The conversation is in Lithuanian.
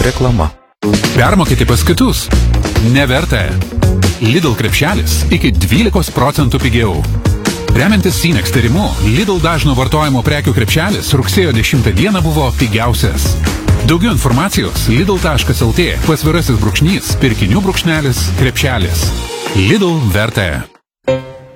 Reklama. Permokėti pas kitus? Neverta. Lidl krepšelis iki 12% pigiau. Remiantis Sinex tyrimu, Lidl dažno vartojimo prekių krepšelis rugsėjo 10 dieną buvo pigiausias. Daugiau informacijos lidl.lt /pirkinių-krepšelis. Lidl verta.